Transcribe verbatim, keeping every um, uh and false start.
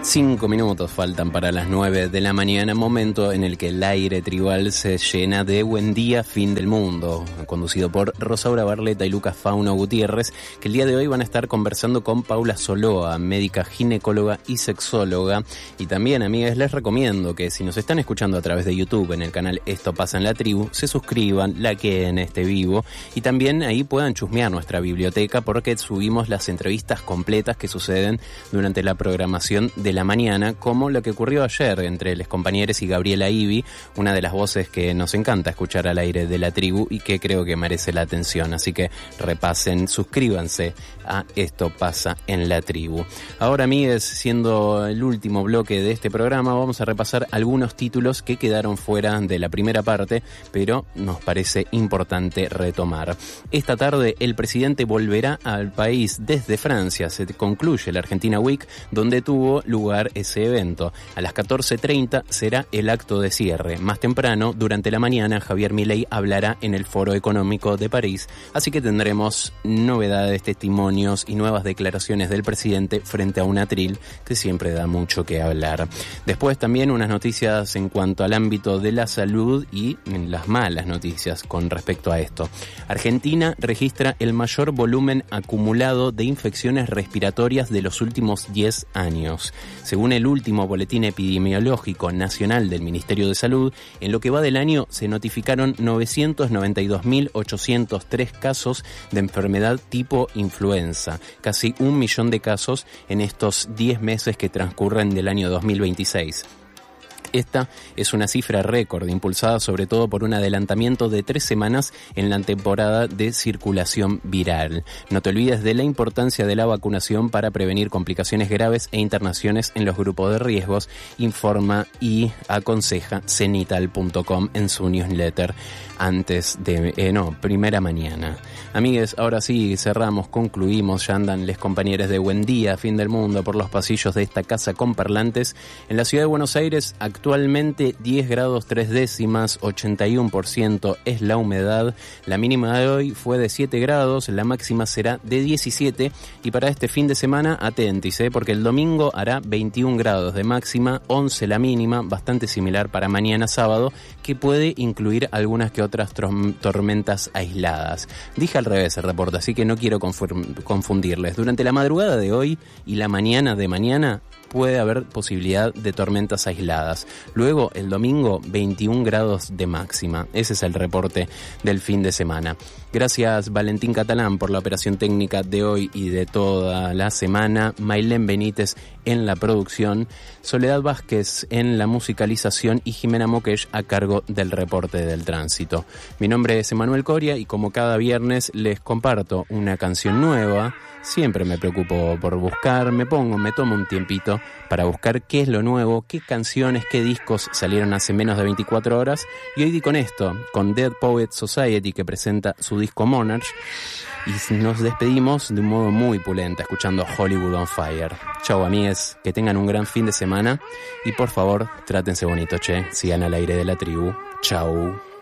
Cinco minutos faltan para las nueve de la mañana, momento en el que el aire tribal se llena de Buen Día, Fin del Mundo, conducido por Rosaura Barleta y Lucas Fauno Gutiérrez, que el día de hoy van a estar conversando con Paula Soloa, médica ginecóloga y sexóloga. Y también, amigas, les recomiendo que si nos están escuchando a través de YouTube en el canal Esto Pasa en la Tribu, se suscriban, laqueen este vivo y también ahí puedan chusmear nuestra biblioteca, porque subimos las entrevistas completas que suceden durante la programación de la mañana, como lo que ocurrió ayer entre los compañeros y Gabriela Ibi, una de las voces que nos encanta escuchar al aire de la tribu y que creo que merece la atención. Así que repasen, suscríbanse a Esto Pasa en la Tribu. Ahora, amigues, siendo el último bloque de este programa, vamos a repasar algunos títulos que quedaron fuera de la primera parte, pero nos parece importante retomar. Esta tarde el presidente volverá al país desde Francia. Se concluye la Argentina Week, donde tuvo lugar ese evento. A las catorce treinta será el acto de cierre. Más temprano, durante la mañana, Javier Milei hablará en el Foro Económico de París, así que tendremos novedades, testimonios y nuevas declaraciones del presidente frente a un atril que siempre da mucho que hablar. Después también unas noticias en cuanto al ámbito de la salud y las malas noticias con respecto a esto. Argentina registra el mayor volumen acumulado de infecciones respiratorias de los últimos diez años. Según el último boletín epidemiológico nacional del Ministerio de Salud, en lo que va del año se notificaron novecientos noventa y dos mil ochocientos tres casos de enfermedad tipo influenza, casi un millón de casos en estos diez meses que transcurren del año dos mil veintiséis. Esta es una cifra récord, impulsada sobre todo por un adelantamiento de tres semanas en la temporada de circulación viral. No te olvides de la importancia de la vacunación para prevenir complicaciones graves e internaciones en los grupos de riesgos, informa y aconseja cenital punto com en su newsletter antes de, eh, no, primera mañana. Amigues, ahora sí, cerramos, concluimos, ya andan les compañeros de Buen Día, Fin del Mundo por los pasillos de esta casa con parlantes. En la ciudad de Buenos Aires, actualmente diez grados tres décimas, ochenta y uno por ciento es la humedad. La mínima de hoy fue de siete grados, la máxima será de diecisiete. Y para este fin de semana, atentis, ¿eh? porque el domingo hará veintiún grados de máxima, once la mínima, bastante similar para mañana sábado, que puede incluir algunas que otras tormentas aisladas. Dije al revés el reporte, así que no quiero confundirles. Durante la madrugada de hoy y la mañana de mañana puede haber posibilidad de tormentas aisladas. Luego, el domingo, veintiún grados de máxima. Ese es el reporte del fin de semana. Gracias, Valentín Catalán, por la operación técnica de hoy y de toda la semana. Mailén Benítez en la producción. Soledad Vázquez en la musicalización y Jimena Moquech a cargo del reporte del tránsito. Mi nombre es Emanuel Coria y como cada viernes les comparto una canción nueva. Siempre me preocupo por buscar, me pongo, me tomo un tiempito para buscar qué es lo nuevo, qué canciones, qué discos salieron hace menos de veinticuatro horas. Y hoy di con esto, con Dead Poets Society, que presenta su disco Monarch. Y nos despedimos de un modo muy pulenta, escuchando Hollywood on Fire. Chau, amigues, que tengan un gran fin de semana. Y por favor, trátense bonito, che. Sigan al aire de la tribu. Chau.